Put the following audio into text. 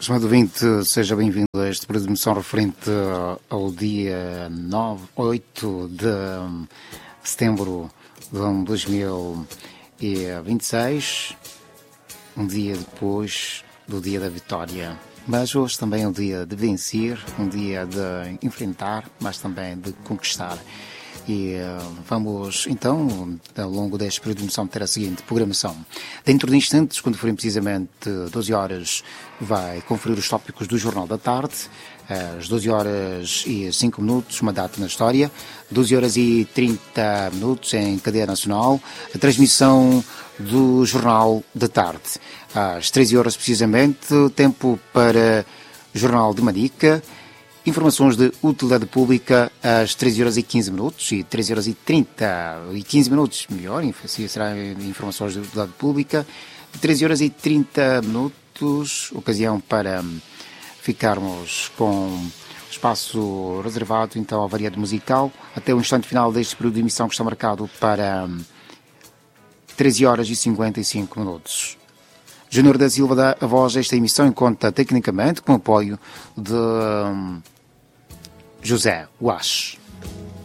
Estimado ouvinte, seja bem-vindo a esta emissão referente ao dia 8 de setembro de 2026, um dia depois do dia da vitória. Mas hoje também é um dia de vencer, um dia de enfrentar, mas também de conquistar. E vamos, então, ao longo desta período de emissão, ter a seguinte programação. Dentro de instantes, quando forem precisamente 12 horas, vai conferir os tópicos do Jornal da Tarde. Às 12 horas e 5 minutos, uma data na história. 12 horas e 30 minutos em cadeia nacional. A transmissão do Jornal da Tarde. Às 13 horas, precisamente, tempo para Jornal de Manica. Informações de utilidade pública às 13 horas e 15 minutos e 13 horas e 30 e 15 minutos, melhor, será informações de utilidade pública. 13 horas e 30 minutos, ocasião para ficarmos com espaço reservado então ao variado musical, até o instante final deste período de emissão que está marcado para 13 horas e 55 minutos. Júnior da Silva dá a voz a esta emissão em conta tecnicamente com o apoio de José Wash.